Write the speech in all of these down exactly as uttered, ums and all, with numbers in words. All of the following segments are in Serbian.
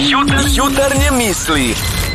Jutar, jutarnje misli.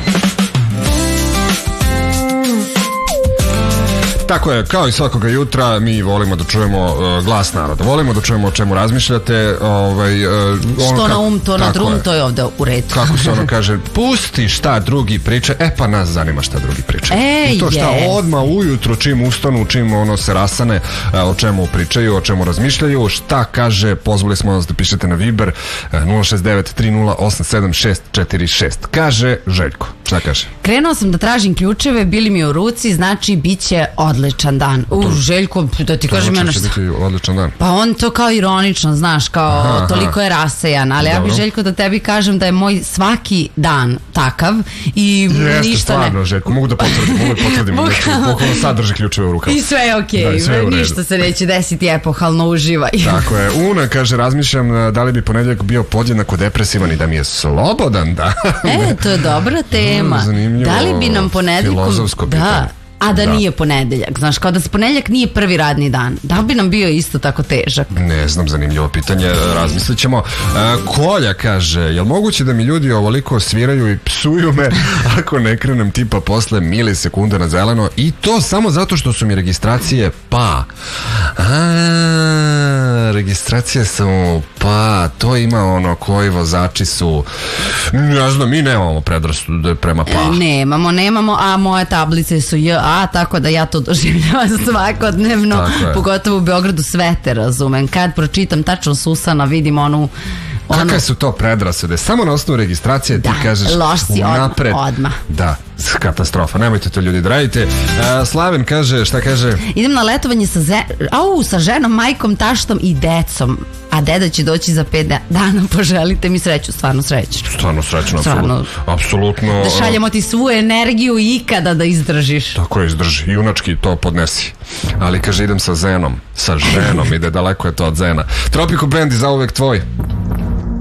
Tako je, kao i svakoga jutra mi volimo da čujemo uh, glas naroda. Volimo da čujemo o čemu razmišljate. Ovaj, uh, ono što kako, na um, to na drum, je. To je ovde u redu. Kako se ono kaže, pusti šta drugi priča, e pa nas zanima šta drugi priča. E, I to šta yes. odmah ujutro, čim ustanu, čim ono se rasane, uh, o čemu pričaju, o čemu razmišljaju, šta kaže, pozvali smo vas da pišete na Viber uh, nula šest devet tri nula osam sedam šest četiri šest. Kaže Željko, šta kaže? Krenuo sam da tražim ključeve, bili mi u ruci, znači bit će odličan dan. U, Željko, da ti kažem ja nešto. Odličan dan. Pa on to kao ironično, znaš, kao aha, toliko aha. je rasejan, ali dobro. Ja bih Željko da tebi kažem da je moj svaki dan takav i jeste, ništa stvarno, ne. Željko, mogu da potvrdim, mogu da potvrdim. Bukvalno sad drži ključeve u rukama. I sve je okej, okay. Da, ništa se neće desiti, epohalno uživaj. Tako je. Una kaže, razmišljam da li bi ponedjeljak bio podjednako depresivan i da mi je slobodan dan. E, to je dobra tema. Zanimljivo. Da li bi nam ponedjeljkom... Filozofsko pitanje. Da. A da, da nije ponedeljak, znaš, kao da se ponedeljak nije prvi radni dan, da li bi nam bio isto tako težak? Ne znam, zanimljivo pitanje, razmislit ćemo. E, Kolja kaže, jel moguće da mi ljudi ovoliko sviraju i psuju me ako ne krenem tipa posle milisekunde na zeleno i to samo zato što su mi registracije pa. A, registracije su pa, to ima ono koji vozači su, ne znam, mi nemamo predrasude prema pa. E, nemamo, nemamo, a moje tablice su J A, tako da ja to doživljavam svakodnevno, pogotovo u Beogradu sve te razumem. Kad pročitam tačno Susana, vidim onu ono... Kakve su to predrasude? Samo na osnovu registracije da, ti kažeš loš si unapred. Odmah. Da, katastrofa. Nemojte to ljudi da radite. Uh, Slaven kaže, šta kaže? Idem na letovanje sa, ze... Au, sa ženom, majkom, taštom i decom. A deda će doći za pet dana, poželite mi sreću, stvarno srećno. Stvarno srećno, apsolutno. apsolutno. Da šaljemo ti svu energiju ikada da izdržiš. Tako je, izdrži, junački to podnesi. Ali kaže, idem sa Zenom, sa ženom, ide daleko je to od Zena. Tropico Band i zauvek tvoj.